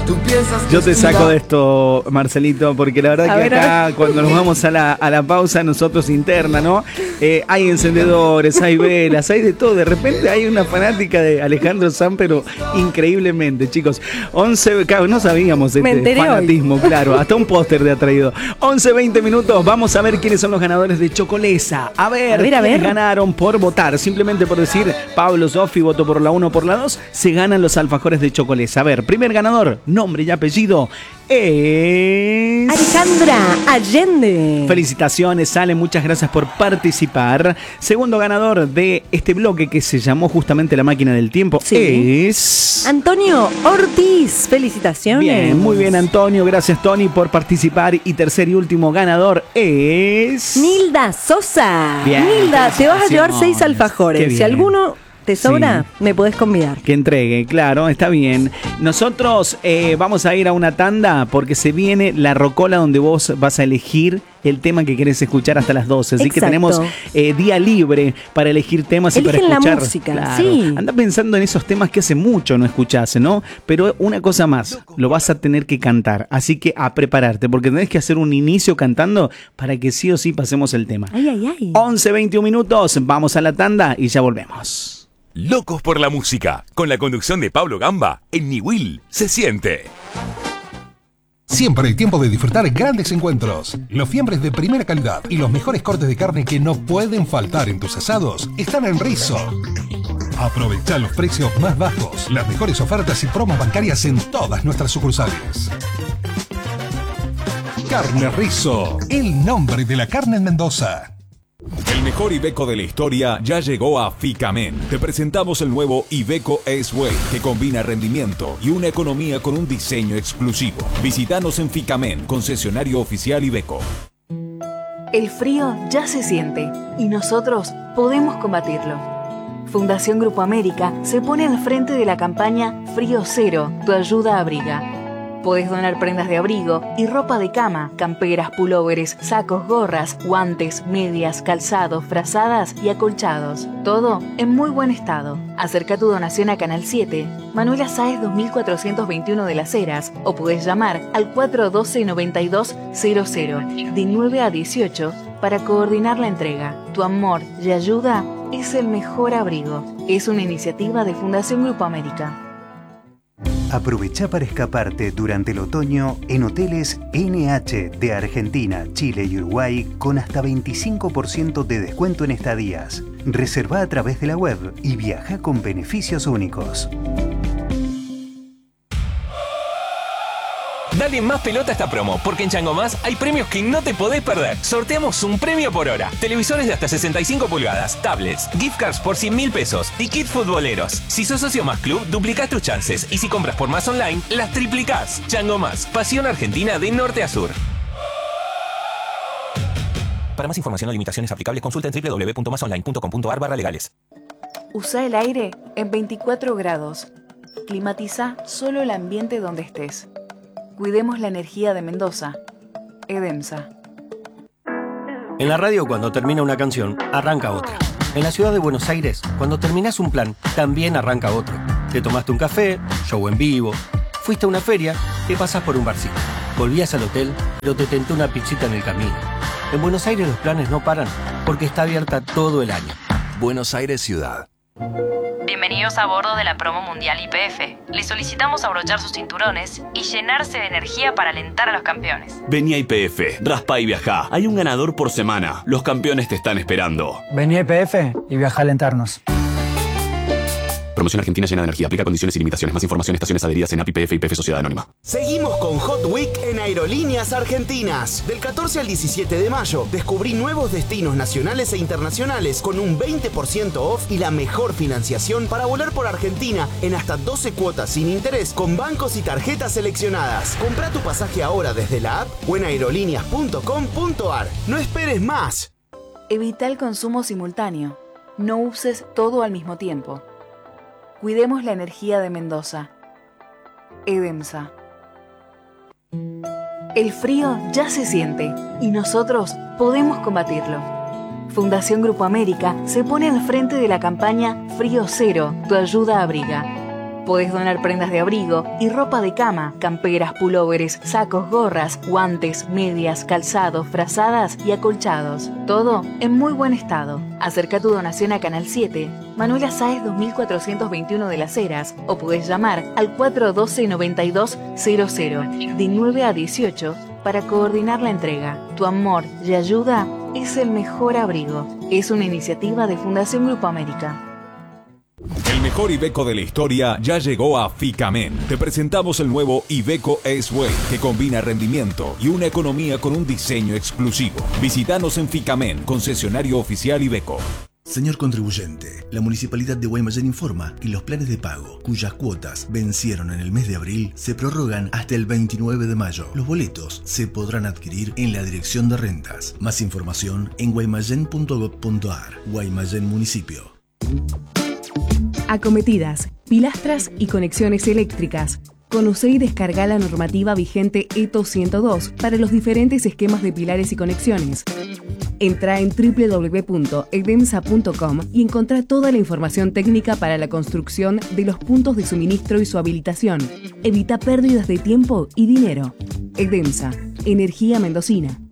Yo te saco de esto, Marcelito, porque la verdad que acá cuando nos vamos a la pausa nosotros interna, ¿no? Hay encendedores, hay velas, hay de todo. De repente hay una fanática de Alejandro Sanz, pero increíblemente, chicos. 11, no sabíamos este fanatismo, claro. Hasta un póster de ha traído. 11-20 minutos, vamos a ver quiénes son los ganadores de Chocolesa. A ver quiénes ganaron por votar. Simplemente por decir, Pablo, Sofi, voto por la 1 por la 2, se ganan los alfajores de Chocolesa. A ver, primer ganador, nombre y apellido es... Alejandra Allende. Felicitaciones, Ale, muchas gracias por participar. Segundo ganador de este bloque que se llamó justamente La Máquina del Tiempo es... Antonio Ortiz, felicitaciones. Bien, muy bien, Antonio, gracias Tony por participar. Y tercer y último ganador es... Nilda Sosa. Bien, Nilda, te vas a llevar 6 alfajores. Si alguno te sobra, me podés convidar. Que entregue, claro, está bien. Nosotros vamos a ir a una tanda porque se viene la rocola donde vos vas a elegir el tema que querés escuchar hasta las 12. Así que tenemos día libre para elegir temas. Eligen y para escuchar la música, claro. Anda pensando en esos temas que hace mucho no escuchás, ¿no? Pero una cosa más, lo vas a tener que cantar. Así que a prepararte, porque tenés que hacer un inicio cantando para que sí o sí pasemos el tema. 11-21 minutos, vamos a la tanda y ya volvemos. Locos por la música, con la conducción de Pablo Gamba, en Niwil se siente. Siempre hay tiempo de disfrutar grandes encuentros. Los fiambres de primera calidad y los mejores cortes de carne que no pueden faltar en tus asados están en Rizzo. Aprovecha los precios más bajos, las mejores ofertas y promos bancarias en todas nuestras sucursales. Carne Rizzo, el nombre de la carne en Mendoza. El mejor Iveco de la historia ya llegó a Ficamen. Te presentamos el nuevo Iveco S-Way, que combina rendimiento y una economía con un diseño exclusivo. Visítanos en Ficamen, concesionario oficial Iveco. El frío ya se siente y nosotros podemos combatirlo. Fundación Grupo América se pone al frente de la campaña Frío Cero, tu ayuda abriga. Podés donar prendas de abrigo y ropa de cama, camperas, pulóveres, sacos, gorras, guantes, medias, calzados, frazadas y acolchados. Todo en muy buen estado. Acerca tu donación a Canal 7, Manuela Sáez 2421 de Las Heras, o podés llamar al 412-9200 de 9 a 18 para coordinar la entrega. Tu amor y ayuda es el mejor abrigo. Es una iniciativa de Fundación Grupo América. Aprovecha para escaparte durante el otoño en hoteles NH de Argentina, Chile y Uruguay con hasta 25% de descuento en estadías. Reserva a través de la web y viaja con beneficios únicos. Dale más pelota a esta promo, porque en Chango Más hay premios que no te podés perder. Sorteamos un premio por hora. Televisores de hasta 65 pulgadas, tablets, gift cards por 100.000 pesos y kits futboleros. Si sos socio Más Club, duplicás tus chances. Y si compras por Más Online, las triplicás. Chango Más, pasión argentina de norte a sur. Para más información o limitaciones aplicables, consulta en www.masonline.com.ar/legales. Usa el aire en 24 grados. Climatiza solo el ambiente donde estés. Cuidemos la energía de Mendoza. EDEMSA. En la radio, cuando termina una canción, arranca otra. En la ciudad de Buenos Aires, cuando terminás un plan, también arranca otro. Te tomaste un café, show en vivo, fuiste a una feria, te pasás por un barcito. Volvías al hotel, pero te tentó una pizzita en el camino. En Buenos Aires los planes no paran, porque está abierta todo el año. Buenos Aires Ciudad. Bienvenidos a bordo de la promo mundial YPF. Les solicitamos abrochar sus cinturones y llenarse de energía para alentar a los campeones. Vení a YPF, raspa y viajá. Hay un ganador por semana. Los campeones te están esperando. Vení a YPF y viajá a alentarnos. Promoción argentina llena de energía. Aplica condiciones y limitaciones. Más información en estaciones adheridas en API, YPF y YPF Sociedad Anónima. Seguimos con Hot Week en Aerolíneas Argentinas. Del 14 al 17 de mayo, descubrí nuevos destinos nacionales e internacionales con un 20% off y la mejor financiación para volar por Argentina en hasta 12 cuotas sin interés con bancos y tarjetas seleccionadas. Comprá tu pasaje ahora desde la app o en aerolíneas.com.ar. No esperes más. Evita el consumo simultáneo. No uses todo al mismo tiempo. Cuidemos la energía de Mendoza. EDEMSA. El frío ya se siente y nosotros podemos combatirlo. Fundación Grupo América se pone al frente de la campaña Frío Cero, tu ayuda abriga. Podés donar prendas de abrigo y ropa de cama, camperas, pulóveres, sacos, gorras, guantes, medias, calzados, frazadas y acolchados. Todo en muy buen estado. Acerca tu donación a Canal 7, Manuela Sáez 2421 de Las Heras, o podés llamar al 412-9200 de 9 a 18 para coordinar la entrega. Tu amor y ayuda es el mejor abrigo. Es una iniciativa de Fundación Grupo América. El mejor Iveco de la historia ya llegó a Ficamen. Te presentamos el nuevo Iveco S-Way, que combina rendimiento y una economía con un diseño exclusivo. Visítanos en Ficamen, concesionario oficial Iveco. Señor contribuyente, la Municipalidad de Guaymallén informa que los planes de pago, cuyas cuotas vencieron en el mes de abril, se prorrogan hasta el 29 de mayo. Los boletos se podrán adquirir en la Dirección de Rentas. Más información en guaymallén.gov.ar. Guaymallén Municipio. Acometidas, pilastras y conexiones eléctricas. Conoce y descarga la normativa vigente ETO 102 para los diferentes esquemas de pilares y conexiones. Entra en www.edemsa.com y encontrá toda la información técnica para la construcción de los puntos de suministro y su habilitación. Evita pérdidas de tiempo y dinero. Edemsa, energía mendocina.